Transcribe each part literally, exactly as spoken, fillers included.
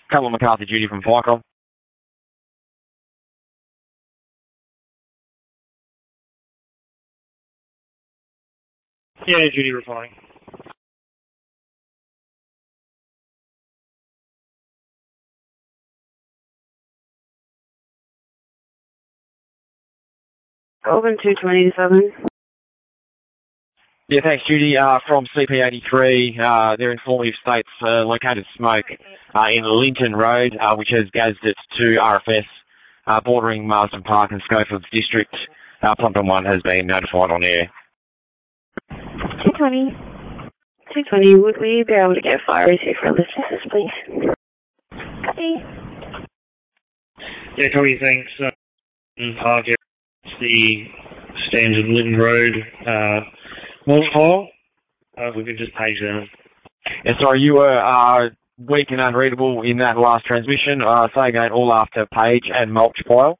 Colin McCarthy, Judy from Firecom. Yeah, Judy replying. Golden two twenty-seven. Yeah, thanks, Judy. Uh, from C P eighty-three, uh, their informative states uh, located smoke uh, in Linton Road, uh, which has gazzed it to R F S, uh, bordering Marsden Park and Schofields District. Uh, Plumpton one has been notified on air. two twenty. two twenty, would we be able to get fire receipt for listeners, please? Copy. Yeah, Cody, thanks. Uh, in Park, it's the standard Linton Road uh, multiple. Uh, we could just page them. Yeah, sorry, you were uh, weak and unreadable in that last transmission. Uh, say again, all after page and mulch file.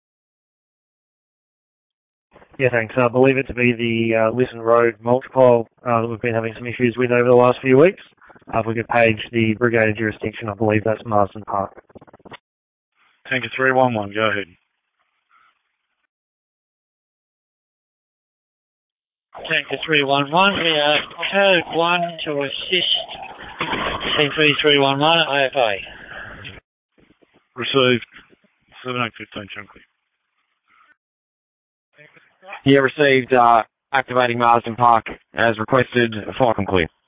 Yeah, thanks. I believe it to be the uh, Linton Road mulch pile uh, that we've been having some issues with over the last few weeks. Uh, if we could page the brigade jurisdiction, I believe that's Marsden Park. Tanker three one one, go ahead. Tanker three one one, we are code one to assist C P three one one A F A. Received. seven eight fifteen, Chunkley. Yeah, received, uh, activating Marsden Park as requested. Fire clear.